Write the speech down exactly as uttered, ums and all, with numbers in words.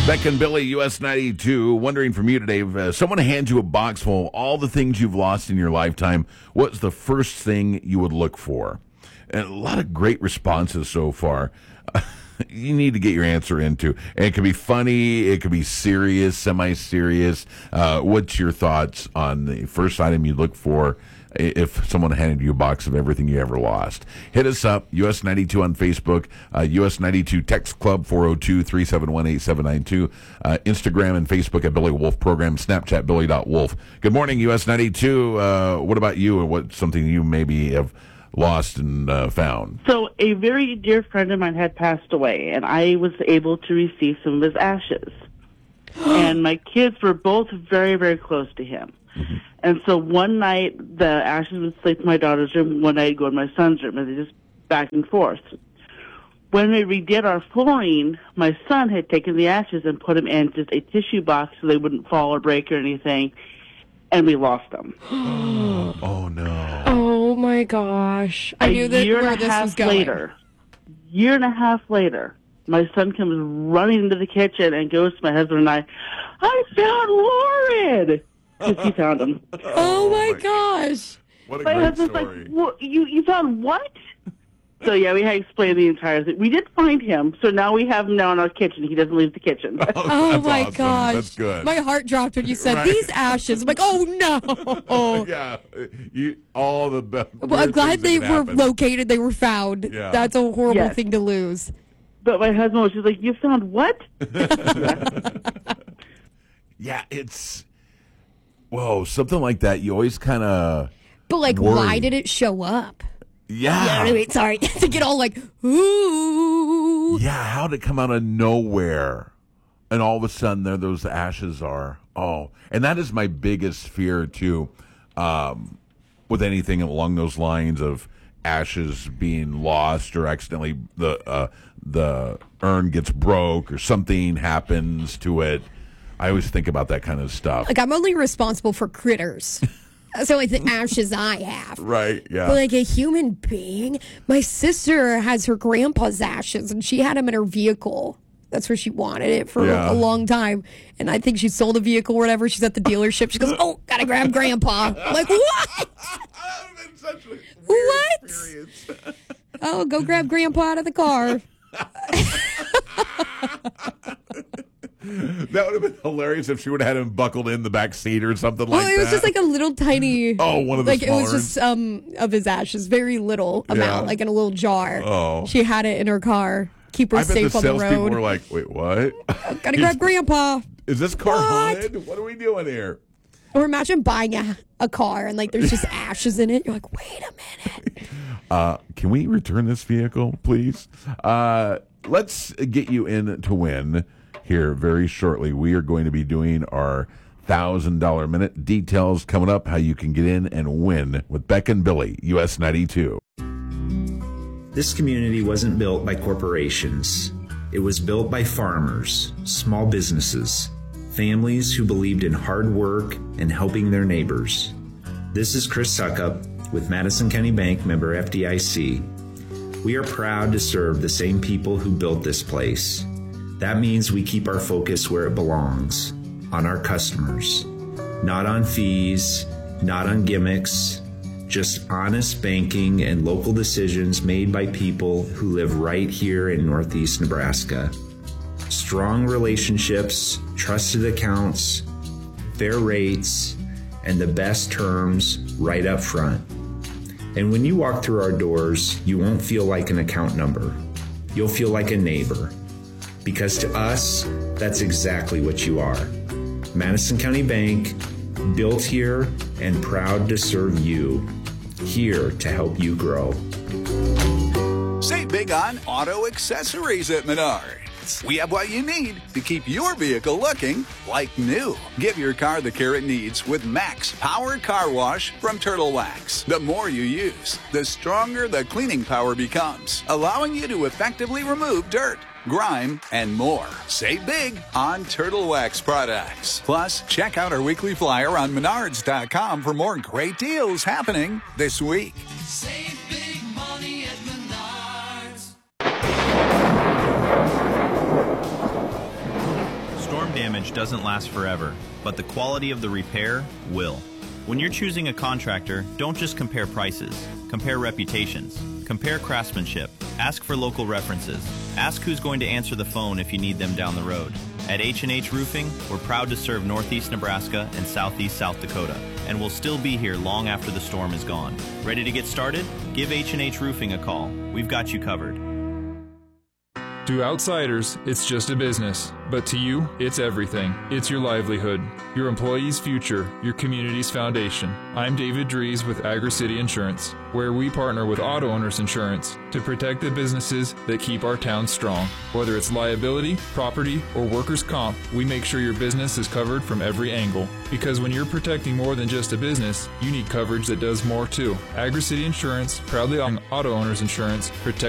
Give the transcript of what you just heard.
Beck and Billy, U S ninety-two, wondering from you today, if uh, someone hands you a box full of all the things you've lost in your lifetime, what's the first thing you would look for? And a lot of great responses so far. You need to get your answer into. And it can be funny, it could be serious, semi-serious. Uh, what's your thoughts on the first item you look for if someone handed you a box of everything you ever lost? Hit us up, U S ninety-two on Facebook, uh, U S ninety-two Text Club, four oh two, three seven one, eight seven nine two, uh, Instagram and Facebook at Billy Wolf Program, Snapchat Billy dot Wolf. Good morning, U S ninety-two. Uh, what about you, or what's something you maybe have lost and uh, found? So a very dear friend of mine had passed away, and I was able to receive some of his ashes. And my kids were both very, very close to him. Mm-hmm. And so one night, the ashes would sleep in my daughter's room, one night I'd go in my son's room, and they just back and forth. When we redid our flooring, my son had taken the ashes and put them in just a tissue box so they wouldn't fall or break or anything, and we lost them. Oh, no. Oh, my gosh. I a knew that year where and a this half was going. later, year and a half later, my son comes running into the kitchen and goes to my husband and I, I found Lauren! Because he found him. Oh, my gosh. What a My great husband's story. like, well, you, you found what? So, yeah, we had to explain the entire thing. We did find him, so now we have him now in our kitchen. He doesn't leave the kitchen. Oh, That's my awesome. gosh. That's good. My heart dropped when you said, Right. these ashes. I'm like, oh, no. Yeah, you, all the best. Well, I'm glad they were happen. located. They were found. Yeah. That's a horrible Yes. thing to lose. But my husband was just like, you found what? Yeah, it's, whoa, something like that. You always kind of, But, like, Worry. why did it show up? yeah. You know what I mean? Sorry. To get all like, ooh. Yeah, how'd it come out of nowhere? And all of a sudden, there those ashes are. Oh, and that is my biggest fear, too, um, with anything along those lines of ashes being lost or accidentally the uh, the urn gets broke or something happens to it. I always think about that kind of stuff. Like, I'm only responsible for critters. So, like, the ashes I have. Right, yeah. But, like, a human being, my sister has her grandpa's ashes, and she had him in her vehicle. That's where she wanted it for Yeah. a long time. And I think she sold a vehicle or whatever. She's at the dealership. She goes, oh, gotta grab grandpa. I'm like, what? What? Experience. Oh, go grab grandpa out of the car. That would have been hilarious if she would have had him buckled in the back seat or something Well, like it was that. just like a little tiny. Oh, one of the like it was smaller just um of his ashes, very little amount, Yeah. like in a little jar. Oh. She had it in her car. Keep her I bet safe the on the salespeople road. were like, wait, what? Gotta grab grandpa. Is this car What? haunted? What are we doing here? Or imagine buying a, a car and like there's just ashes in it. You're like, wait a minute. Uh, can we return this vehicle, please? Uh, let's get you in to win here very shortly. We are going to be doing our one thousand dollars minute. Details coming up, how you can get in and win with Beck and Billy, U S ninety-two. This community wasn't built by corporations. It was built by farmers, small businesses, families who believed in hard work and helping their neighbors. This is Chris Suckup with Madison County Bank, member F D I C. We are proud to serve the same people who built this place. That means we keep our focus where it belongs, on our customers. Not on fees, not on gimmicks, just honest banking and local decisions made by people who live right here in Northeast Nebraska. Strong relationships, trusted accounts, fair rates, and the best terms right up front. And when you walk through our doors, you won't feel like an account number. You'll feel like a neighbor. Because to us, that's exactly what you are. Madison County Bank, built here and proud to serve you. Here to help you grow. Save big on auto accessories at Menards. We have what you need to keep your vehicle looking like new. Give your car the care it needs with Max Power Car Wash from Turtle Wax. The more you use, the stronger the cleaning power becomes, allowing you to effectively remove dirt, grime, and more. Save big on Turtle Wax products. Plus, check out our weekly flyer on menards dot com for more great deals happening this week. Save big money at Menards. damage doesn't last forever, but the quality of the repair will. When you're choosing a contractor, don't just compare prices. Compare reputations. Compare craftsmanship. Ask for local references. Ask who's going to answer the phone if you need them down the road. At H and H Roofing, we're proud to serve Northeast Nebraska and Southeast South Dakota, and we'll still be here long after the storm is gone. Ready to get started? Give H and H Roofing a call. We've got you covered. To outsiders, it's just a business, but to you, it's everything. It's your livelihood, your employees' future, your community's foundation. I'm David Dries with Agri-City Insurance, where we partner with Auto Owners Insurance to protect the businesses that keep our town strong. Whether it's liability, property, or workers' comp, we make sure your business is covered from every angle. Because when you're protecting more than just a business, you need coverage that does more too. Agri-City Insurance, proudly on Auto Owners Insurance, protect